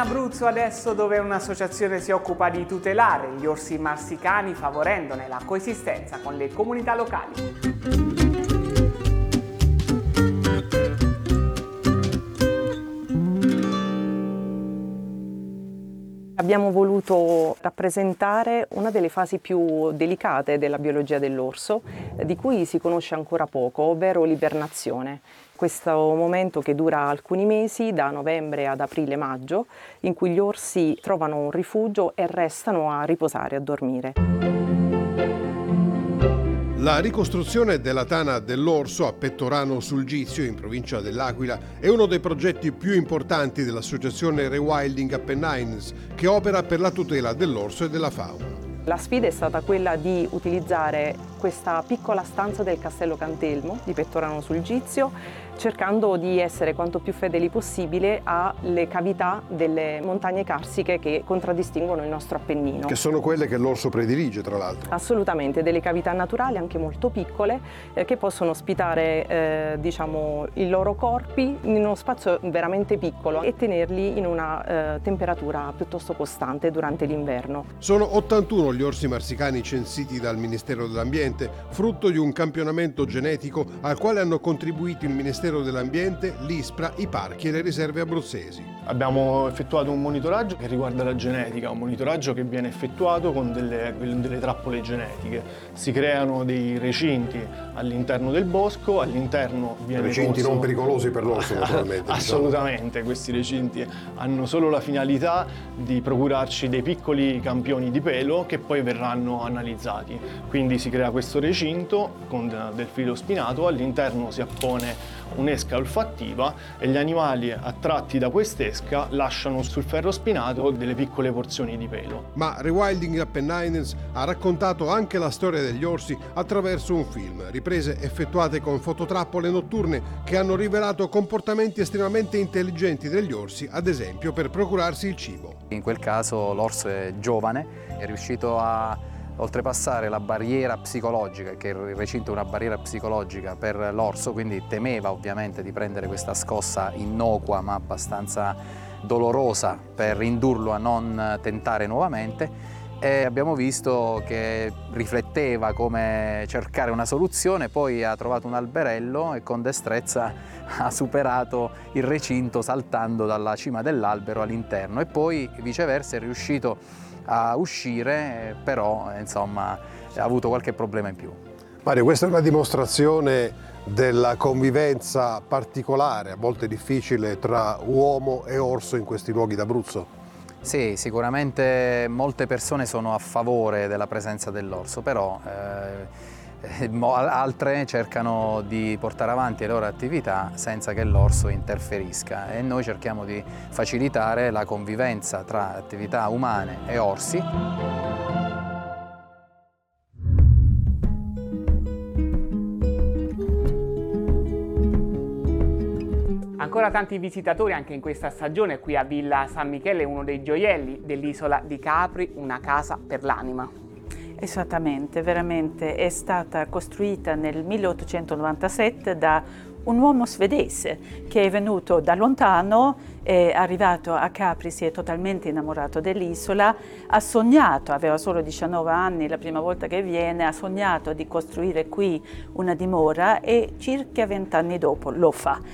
Abruzzo adesso, dove un'associazione si occupa di tutelare gli orsi marsicani favorendone la coesistenza con le comunità locali. Abbiamo voluto rappresentare una delle fasi più delicate della biologia dell'orso, di cui si conosce ancora poco, ovvero l'ibernazione. Questo momento che dura alcuni mesi, da novembre ad aprile-maggio, in cui gli orsi trovano un rifugio e restano a riposare, a dormire. La ricostruzione della tana dell'orso a Pettorano sul Gizio, in provincia dell'Aquila, è uno dei progetti più importanti dell'associazione Rewilding Apennines, che opera per la tutela dell'orso e della fauna. La sfida è stata quella di utilizzare questa piccola stanza del Castello Cantelmo di Pettorano sul Gizio, cercando di essere quanto più fedeli possibile alle cavità delle montagne carsiche che contraddistinguono il nostro Appennino. Che sono quelle che l'orso predilige, tra l'altro. Assolutamente, delle cavità naturali anche molto piccole che possono ospitare i loro corpi in uno spazio veramente piccolo e tenerli in una temperatura piuttosto costante durante l'inverno. Sono 81 gli orsi marsicani censiti dal Ministero dell'Ambiente, frutto di un campionamento genetico al quale hanno contribuito il Ministero dell'Ambiente, l'ISPRA, i parchi e le riserve abruzzesi. Abbiamo effettuato un monitoraggio che riguarda la genetica, un monitoraggio che viene effettuato con delle trappole genetiche. Si creano dei recinti all'interno del bosco, all'interno viene recinti non pericolosi per l'orso, naturalmente. Assolutamente, questi recinti hanno solo la finalità di procurarci dei piccoli campioni di pelo che poi verranno analizzati. Quindi si crea questo recinto con del filo spinato, all'interno si appone un'esca olfattiva e gli animali attratti da quest'esca lasciano sul ferro spinato delle piccole porzioni di pelo. Ma Rewilding Apennines ha raccontato anche la storia degli orsi attraverso un film, riprese effettuate con fototrappole notturne che hanno rivelato comportamenti estremamente intelligenti degli orsi, ad esempio per procurarsi il cibo. In quel caso l'orso è giovane, è riuscito a oltrepassare la barriera psicologica, che il recinto è una barriera psicologica per l'orso, quindi temeva ovviamente di prendere questa scossa innocua ma abbastanza dolorosa per indurlo a non tentare nuovamente, e abbiamo visto che rifletteva come cercare una soluzione, poi ha trovato un alberello e con destrezza ha superato il recinto saltando dalla cima dell'albero all'interno e poi viceversa è riuscito a uscire, però insomma ha avuto qualche problema in più. Mario, questa è una dimostrazione della convivenza particolare, a volte difficile, tra uomo e orso in questi luoghi d'Abruzzo? Sì, sicuramente molte persone sono a favore della presenza dell'orso, però altre cercano di portare avanti le loro attività senza che l'orso interferisca e noi cerchiamo di facilitare la convivenza tra attività umane e orsi. Ancora tanti visitatori anche in questa stagione qui a Villa San Michele, uno dei gioielli dell'isola di Capri, una casa per l'anima. Esattamente, veramente è stata costruita nel 1897 da un uomo svedese che è venuto da lontano, è arrivato a Capri, si è totalmente innamorato dell'isola, ha sognato, aveva solo 19 anni la prima volta che viene, ha sognato di costruire qui una dimora e circa 20 anni dopo lo fa.